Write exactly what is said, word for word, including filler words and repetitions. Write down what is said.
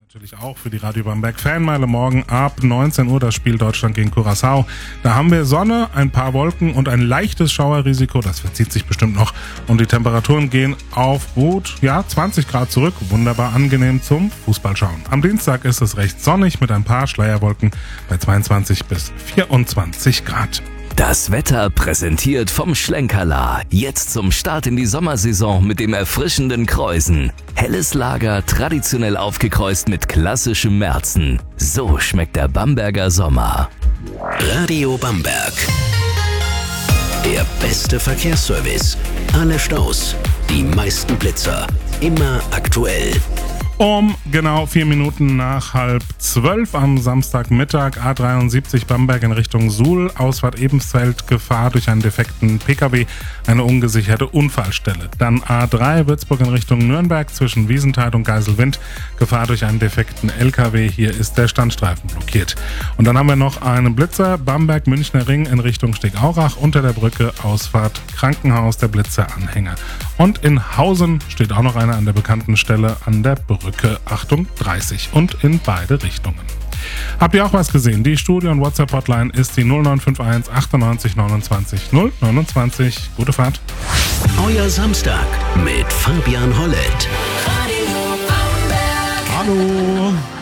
Natürlich auch für die Radio Bamberg Fanmeile morgen ab neunzehn Uhr das Spiel Deutschland gegen Curaçao. Da haben wir Sonne, ein paar Wolken und ein leichtes Schauerrisiko. Das verzieht sich bestimmt noch. Und die Temperaturen gehen auf gut, ja, zwanzig Grad zurück. Wunderbar angenehm zum Fußballschauen. Am Dienstag ist es recht sonnig mit ein paar Schleierwolken bei zweiundzwanzig bis vierundzwanzig Grad. Das Wetter präsentiert vom Schlenkerla. Jetzt zum Start in die Sommersaison mit dem erfrischenden Kreusen. Helles Lager, traditionell aufgekreuzt mit klassischem Märzen. So schmeckt der Bamberger Sommer. Radio Bamberg. Der beste Verkehrsservice. Alle Staus, die meisten Blitzer. Immer aktuell. Um genau vier Minuten nach halb zwölf am Samstagmittag A dreiundsiebzig Bamberg in Richtung Suhl, Ausfahrt Ebensfeld, Gefahr durch einen defekten Pkw, eine ungesicherte Unfallstelle. Dann A drei Würzburg in Richtung Nürnberg zwischen Wiesenthal und Geiselwind, Gefahr durch einen defekten L K W, hier ist der Standstreifen blockiert. Und dann haben wir noch einen Blitzer, Bamberg-Münchner Ring in Richtung Stegaurach, unter der Brücke, Ausfahrt Krankenhaus, der Blitzer-Anhänger. Und in Hausen steht auch noch einer an der bekannten Stelle an der Brücke. Achtung, dreißig und in beide Richtungen. Habt ihr auch was gesehen? Die Studio- und WhatsApp-Hotline ist die null neun fünf eins achtundneunzig neunundzwanzig null neunundzwanzig. Gute Fahrt. Euer Samstag mit Fabian Hollett. Hallo.